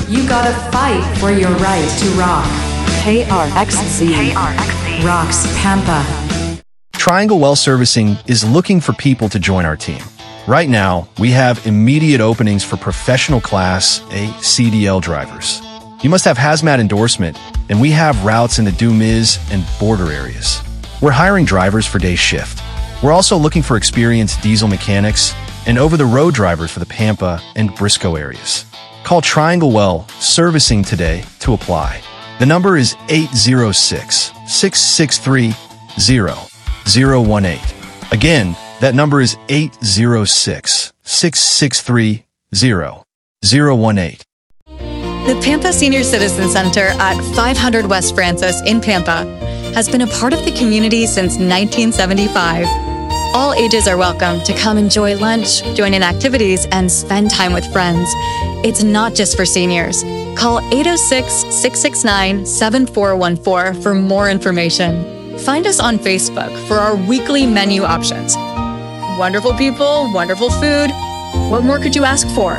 You gotta fight for your right to rock. KRXZ Rocks Pampa. Triangle Well Servicing is looking for people to join our team. Right now, we have immediate openings for professional class A CDL drivers. You must have hazmat endorsement, and we have routes in the Dumiz and border areas. We're hiring drivers for day shift. We're also looking for experienced diesel mechanics and over-the-road drivers for the Pampa and Briscoe areas. Call Triangle Well Servicing today to apply. The number is 806-663-0018. Again, that number is 806-663-0018. The Pampa Senior Citizen Center at 500 West Francis in Pampa has been a part of the community since 1975. All ages are welcome to come enjoy lunch, join in activities, and spend time with friends. It's not just for seniors. Call 806-669-7414 for more information. Find us on Facebook for our weekly menu options. Wonderful people, wonderful food. What more could you ask for?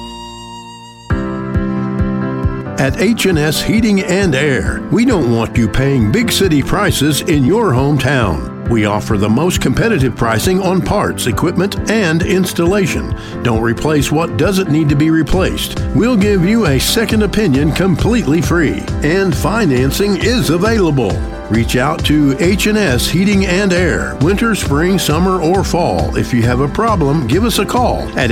At H&S Heating and Air, we don't want you paying big city prices in your hometown. We offer the most competitive pricing on parts, equipment, and installation. Don't replace what doesn't need to be replaced. We'll give you a second opinion completely free, and financing is available. Reach out to H&S Heating and Air, winter, spring, summer, or fall. If you have a problem, give us a call at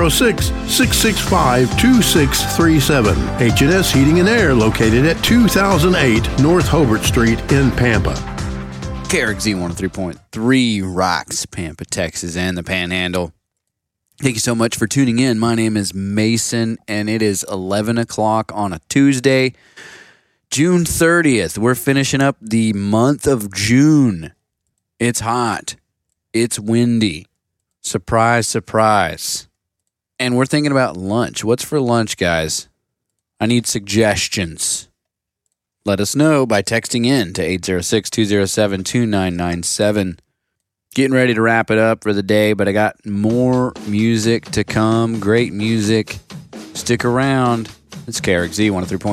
806-665-2637. H&S Heating and Air, located at 2008 North Hobart Street in Pampa. KRXZ 103.3 rocks Pampa, Texas, and the Panhandle. Thank you so much for tuning in. My name is Mason, and it is 11 o'clock on a Tuesday, June 30th. We're finishing up the month of June. It's hot. It's windy. Surprise, surprise. And we're thinking about lunch. What's for lunch, guys? I need suggestions. Let us know by texting in to 806-207-2997. Getting ready to wrap it up for the day, but I got more music to come. Great music. Stick around. It's KRXZ 103.3.